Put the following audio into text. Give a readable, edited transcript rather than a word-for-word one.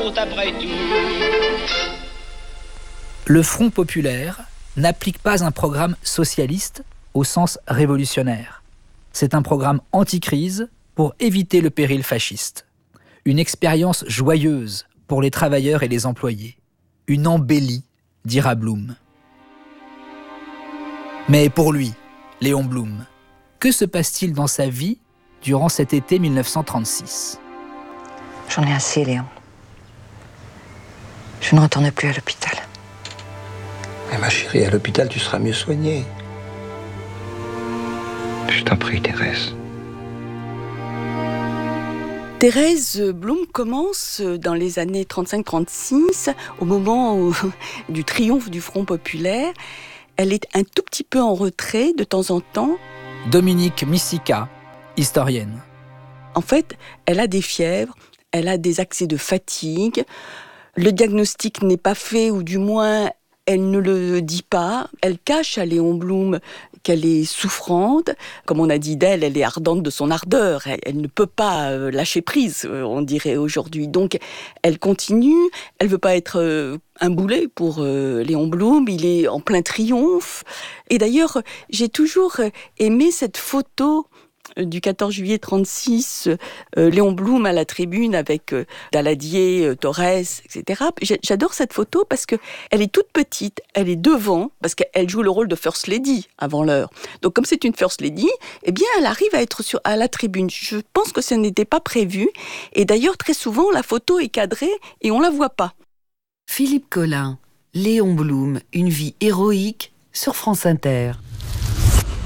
compte après tout. Le Front populaire n'applique pas un programme socialiste au sens révolutionnaire. C'est un programme anti-crise pour éviter le péril fasciste. Une expérience joyeuse pour les travailleurs et les employés. Une embellie, dira Blum. Mais pour lui, Léon Blum, que se passe-t-il dans sa vie durant cet été 1936 ? J'en ai assez, Léon. Je ne retourne plus à l'hôpital. Mais ma chérie, à l'hôpital, tu seras mieux soignée. Je t'en prie, Thérèse. Thérèse Blum commence dans les années 35-36, au moment du triomphe du Front populaire. Elle est un tout petit peu en retrait de temps en temps. Dominique Missika, historienne. En fait, elle a des fièvres, elle a des accès de fatigue. Le diagnostic n'est pas fait, ou du moins, elle ne le dit pas. Elle cache à Léon Blum qu'elle est souffrante. Comme on a dit d'elle, elle est ardente de son ardeur. Elle ne peut pas lâcher prise, on dirait aujourd'hui. Donc, elle continue. Elle veut pas être un boulet pour Léon Blum. Il est en plein triomphe. Et d'ailleurs, j'ai toujours aimé cette photo du 14 juillet 36, Léon Blum à la tribune avec Daladier, Torres, etc. J'adore cette photo parce que elle est toute petite, elle est devant, parce qu'elle joue le rôle de First Lady avant l'heure. Donc comme c'est une First Lady, eh bien elle arrive à être à la tribune. Je pense que ce n'était pas prévu. Et d'ailleurs, très souvent, la photo est cadrée et on la voit pas. Philippe Collin, Léon Blum, une vie héroïque sur France Inter.